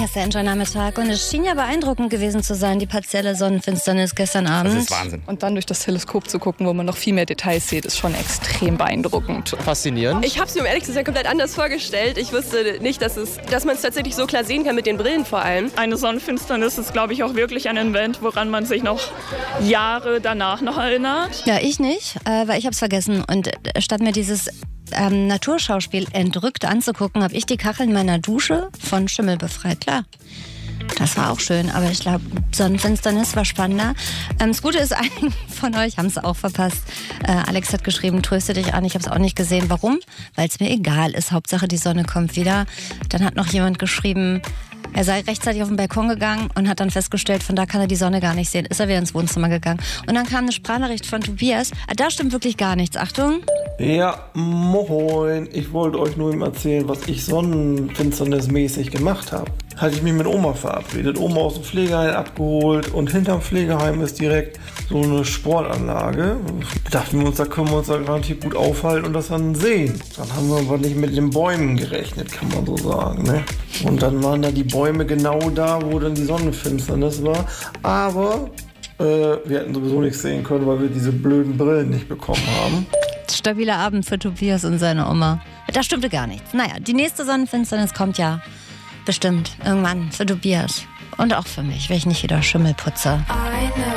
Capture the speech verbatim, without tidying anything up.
Hier ist der Enjoy-Nachmittag und es schien ja beeindruckend gewesen zu sein, die partielle Sonnenfinsternis gestern Abend. Das ist Wahnsinn. Und dann durch das Teleskop zu gucken, wo man noch viel mehr Details sieht, ist schon extrem beeindruckend. Faszinierend. Ich habe es mir, um ehrlich zu sein, komplett anders vorgestellt. Ich wusste nicht, dass, es, dass man es tatsächlich so klar sehen kann, mit den Brillen vor allem. Eine Sonnenfinsternis ist, glaube ich, auch wirklich ein Event, woran man sich noch Jahre danach noch erinnert. Ja, ich nicht, äh, weil ich habe es vergessen. Und äh, statt mir dieses ähm, Naturschauspiel entrückt anzugucken, habe ich die Kacheln meiner Dusche von Schimmel befreit. Klar. Das war auch schön, aber ich glaube, Sonnenfinsternis war spannender. Ähm, das Gute ist, einige von euch haben es auch verpasst. Äh, Alex hat geschrieben, tröste dich an, ich habe es auch nicht gesehen. Warum? Weil es mir egal ist. Hauptsache, die Sonne kommt wieder. Dann hat noch jemand geschrieben, er sei rechtzeitig auf den Balkon gegangen und hat dann festgestellt, von da kann er die Sonne gar nicht sehen. Ist er wieder ins Wohnzimmer gegangen. Und dann kam eine Sprachnachricht von Tobias. Ah, da stimmt wirklich gar nichts. Achtung. Ja, moin. Ich wollte euch nur eben erzählen, was ich sonnenfinsternismäßig gemacht habe. Hatte ich mich mit Oma verabredet, Oma aus dem Pflegeheim abgeholt und hinterm Pflegeheim ist direkt so eine Sportanlage. Da dachten wir uns, da können wir uns da garantiert gut aufhalten und das dann sehen. Dann haben wir aber nicht mit den Bäumen gerechnet, kann man so sagen, ne? Und dann waren da die Bäume genau da, wo dann die Sonnenfinsternis war. Aber äh, wir hätten sowieso nichts sehen können, weil wir diese blöden Brillen nicht bekommen haben. Stabiler Abend für Tobias und seine Oma. Da stimmte gar nichts. Naja, die nächste Sonnenfinsternis kommt ja bestimmt irgendwann für Tobias. Und auch für mich, wenn ich nicht wieder Schimmel putze.